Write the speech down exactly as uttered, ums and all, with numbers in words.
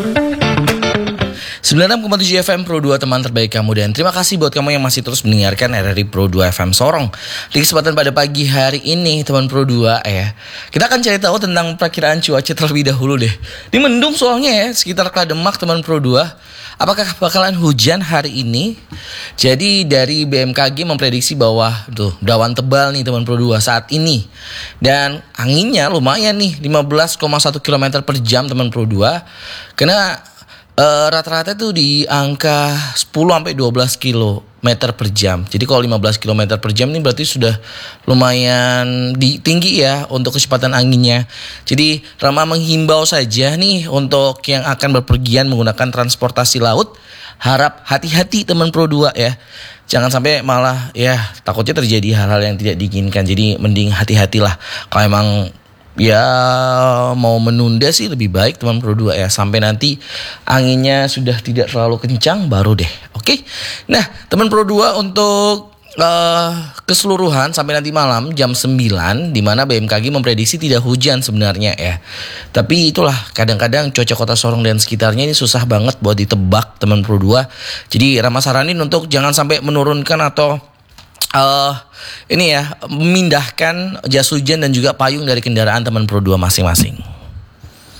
sembilan puluh enam koma tujuh F M Pro dua, teman terbaik kamu. Dan terima kasih buat kamu yang masih terus mendengarkan R R I Pro dua F M Sorong. Di kesempatan pada pagi hari ini, teman Pro dua ya, kita akan cari tahu tentang perakiraan cuaca terlebih dahulu deh. Ini mendung soalnya ya, sekitar Kademak teman Pro dua. Apakah bakalan hujan hari ini? Jadi dari B M K G memprediksi bahwa tuh dawan tebal nih teman Pro dua saat ini. Dan anginnya lumayan nih, lima belas koma satu kilometer per jam teman Pro dua. Karena Uh, rata-rata tuh di angka sepuluh sampai dua belas kilometer per jam. Jadi kalau lima belas kilometer per jam ini berarti sudah lumayan di, tinggi ya untuk kecepatan anginnya. Jadi Rama menghimbau saja nih untuk yang akan berpergian menggunakan transportasi laut, harap hati-hati teman Pro dua ya. Jangan sampai malah ya takutnya terjadi hal-hal yang tidak diinginkan. Jadi mending hati-hatilah. Kalau emang ya mau menunda sih lebih baik teman Pro dua ya, sampai nanti anginnya sudah tidak terlalu kencang baru deh. Oke. Nah, teman Pro dua untuk uh, keseluruhan sampai nanti malam jam sembilan, di mana B M K G memprediksi tidak hujan sebenarnya ya. Tapi itulah kadang-kadang cuaca Kota Sorong dan sekitarnya ini susah banget buat ditebak teman Pro dua. Jadi Rama saranin untuk jangan sampai menurunkan atau Uh, ini ya, memindahkan jas hujan dan juga payung dari kendaraan teman Pro dua masing-masing.